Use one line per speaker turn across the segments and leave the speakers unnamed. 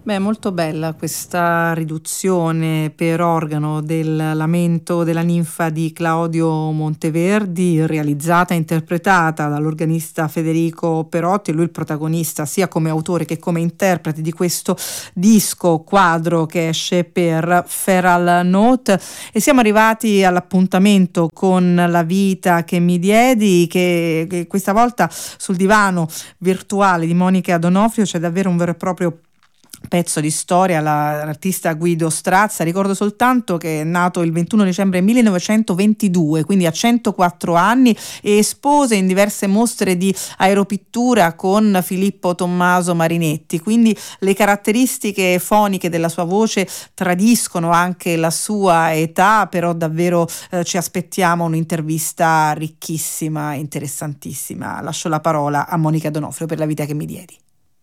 Beh, molto bella questa riduzione per organo del lamento della ninfa di Claudio Monteverdi, realizzata e interpretata dall'organista Federico Perotti, lui il protagonista sia come autore che come interprete di questo disco quadro che esce per Feral Note. E siamo arrivati all'appuntamento con La vita che mi diedi, che questa volta sul divano virtuale di Monica D'Onofrio c'è davvero un vero e proprio pezzo di storia. L'artista Guido Strazza, ricordo soltanto che è nato il 21 dicembre 1922, quindi ha 104 anni, e espose in diverse mostre di aeropittura con Filippo Tommaso Marinetti, quindi le caratteristiche foniche della sua voce tradiscono anche la sua età, però davvero ci aspettiamo un'intervista ricchissima e interessantissima. Lascio la parola a Monica D'Onofrio per La vita che mi diedi.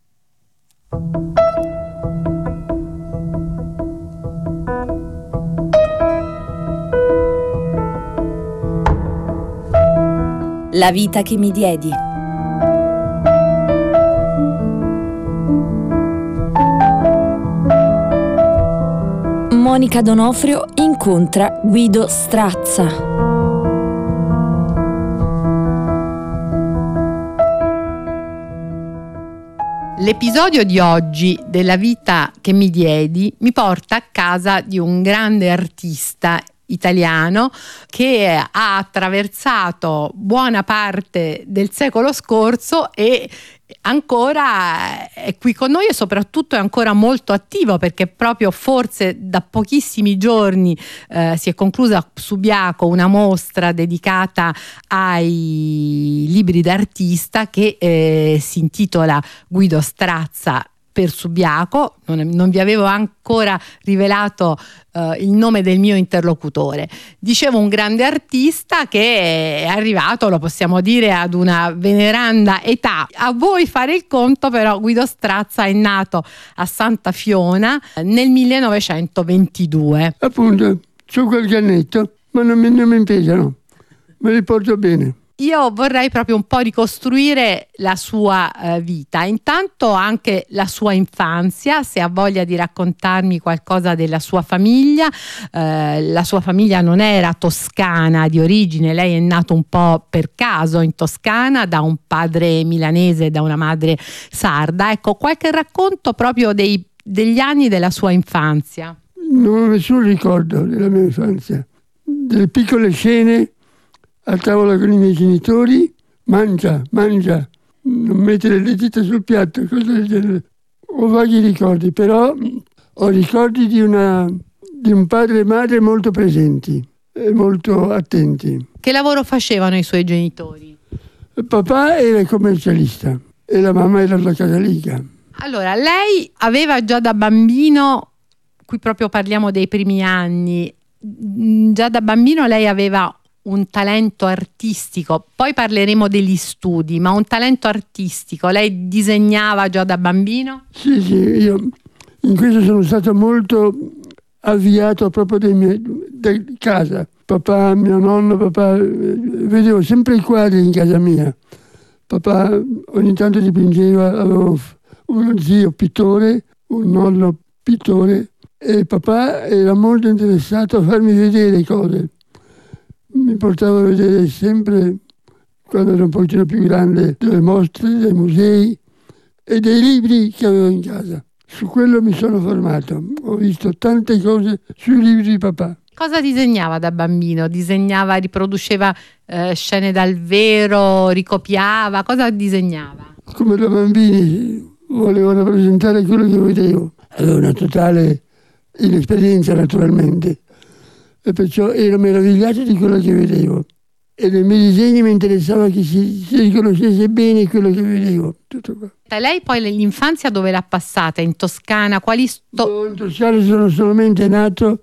La vita che mi diedi. Monica D'Onofrio incontra Guido Strazza.
L'episodio di oggi della vita che mi diedi mi porta a casa di un grande artista italiano che ha attraversato buona parte del secolo scorso e ancora è qui con noi, e soprattutto è ancora molto attivo, perché proprio forse da pochissimi giorni si è conclusa a Subiaco una mostra dedicata ai libri d'artista che si intitola Guido Strazza per Subiaco. Non vi avevo ancora rivelato il nome del mio interlocutore. Dicevo, un grande artista che è arrivato, lo possiamo dire, ad una veneranda età. A voi fare il conto, però Guido Strazza è nato a Santa Fiona nel 1922.
Appunto, c'ho qualche annetto, ma non mi pesano, me li porto bene.
Io vorrei proprio un po' ricostruire la sua vita, intanto anche la sua infanzia, se ha voglia di raccontarmi qualcosa della sua famiglia. La sua famiglia non era toscana di origine, lei è nato un po' per caso in Toscana da un padre milanese e da una madre sarda. Ecco, qualche racconto proprio degli anni della sua infanzia.
Non ho nessun ricordo della mia infanzia, delle piccole scene a tavola con i miei genitori, mangia, non mettere le dita sul piatto, cose del genere. Ho vaghi ricordi, però ho ricordi di un padre e madre molto presenti e molto attenti.
Che lavoro facevano i suoi genitori?
Il papà era commercialista e la mamma era la casalica.
Allora, lei aveva già da bambino, qui proprio parliamo dei primi anni, già da bambino lei aveva un talento artistico, poi parleremo degli studi, ma un talento artistico. Lei disegnava già da bambino?
Sì, io in questo sono stato molto avviato proprio da casa. Papà, mio nonno, vedevo sempre i quadri in casa mia. Papà ogni tanto dipingeva, avevo uno zio pittore, un nonno pittore, e papà era molto interessato a farmi vedere cose. Mi portava a vedere sempre, quando ero un pochino più grande, delle mostre, dei musei e dei libri che avevo in casa. Su quello mi sono formato. Ho visto tante cose sui libri di papà.
Cosa disegnava da bambino? Disegnava, riproduceva scene dal vero, ricopiava? Cosa disegnava?
Come da bambini volevo rappresentare quello che vedevo. Avevo una totale inesperienza, naturalmente. E perciò ero meravigliato di quello che vedevo. E nei miei disegni mi interessava che si riconoscesse bene quello che vedevo. Tutto qua.
Lei poi l'infanzia dove l'ha passata? In Toscana?
In Toscana sono solamente nato,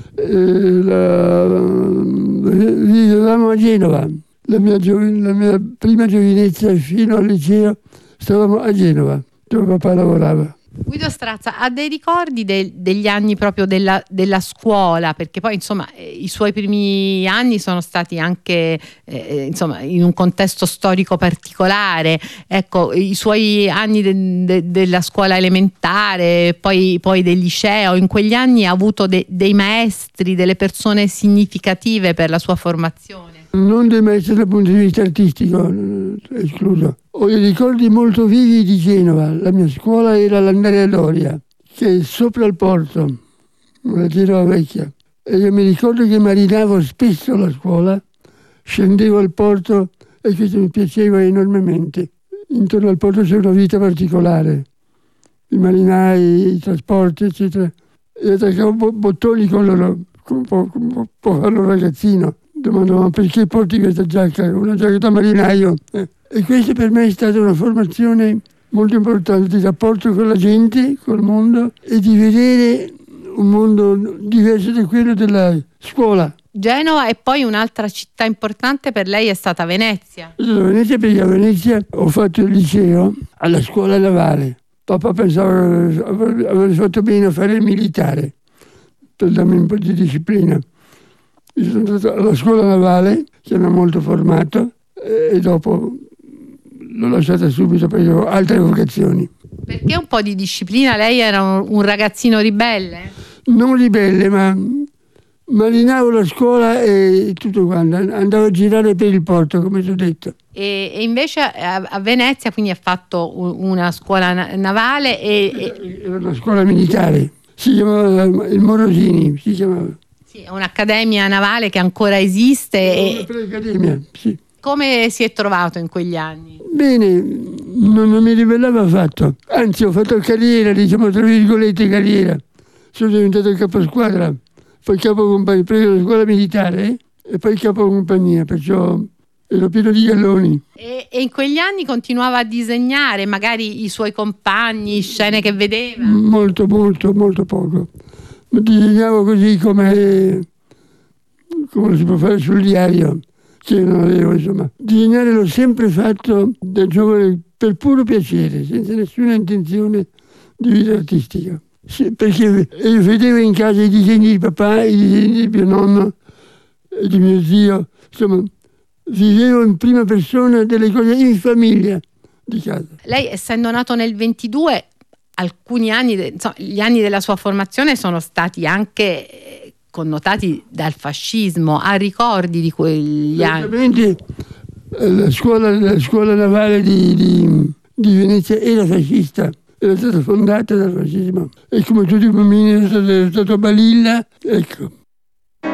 vivevamo a Genova. La mia prima giovinezza fino al liceo stavamo a Genova, dove papà lavorava.
Guido Strazza ha dei ricordi degli anni proprio della scuola, perché poi insomma i suoi primi anni sono stati anche insomma in un contesto storico particolare, ecco, i suoi anni della scuola elementare, poi del liceo, in quegli anni ha avuto dei maestri, delle persone significative per la sua formazione.
Non dei maestri dal punto di vista artistico, escluso. Ho i ricordi molto vivi di Genova. La mia scuola era l'Andrea Doria, che è sopra il porto, una Genova vecchia. E io mi ricordo che marinavo spesso la scuola, scendevo al porto e questo mi piaceva enormemente. Intorno al porto c'è una vita particolare. I marinai, i trasporti, eccetera. E attaccavo bottoni con loro, come può fare un ragazzino. Domandavano perché porti questa giacca, una giacca da marinaio. E questa per me è stata una formazione molto importante di rapporto con la gente, col mondo e di vedere un mondo diverso da quello della scuola.
Genova, e poi un'altra città importante per lei è stata Venezia.
Venezia, perché a Venezia ho fatto il liceo alla scuola navale. Papà pensava che avrei fatto bene a fare il militare per darmi un po' di disciplina. Io sono andato alla scuola navale, che mi ha molto formato, e dopo l'ho lasciata subito perché avevo altre vocazioni.
Perché un po' di disciplina? Lei era un ragazzino ribelle?
Non ribelle, ma marinavo la scuola e tutto quanto. Andavo a girare per il porto, come ti ho detto.
E invece a Venezia quindi ha fatto una scuola navale
Era una scuola militare, si chiamava il Morosini, si chiamava.
Sì, è un'accademia navale che ancora esiste.
Una preaccademia, sì.
Come si è trovato in quegli anni?
Bene, non mi ribellavo affatto. Anzi, ho fatto carriera, diciamo tra virgolette carriera. Sono diventato caposquadra, poi capocompagnia, preso la scuola militare e poi capocompagnia, perciò ero pieno di galloni.
E in quegli anni continuava a disegnare, magari i suoi compagni, scene che vedeva?
Molto poco. Ma disegnavo così come lo si può fare sul diario, che non avevo, insomma. Disegnare l'ho sempre fatto da giovane per puro piacere, senza nessuna intenzione di vita artistica. Sì, perché io vedevo in casa i disegni di papà, i disegni di mio nonno e di mio zio, insomma, vivevo in prima persona delle cose in famiglia di casa.
Lei, essendo nato nel 22, alcuni anni, insomma, gli anni della sua formazione sono stati anche connotati dal fascismo. Ha ricordi di quegli anni?
La scuola navale di Venezia era fascista, era stata fondata dal fascismo e come tutti i bambini era stato a Balilla, ecco.